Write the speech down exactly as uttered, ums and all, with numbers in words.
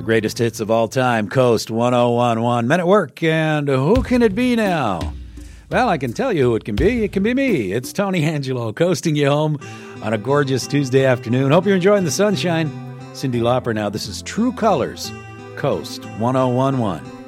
Greatest hits of all time, Coast one oh one one. Men at Work, and who can it be now? Well, I can tell you who it can be. It can be me. It's Tony Angelo, coasting you home on a gorgeous Tuesday afternoon. Hope you're enjoying the sunshine. Cyndi Lauper now. This is True Colors, Coast one oh one one.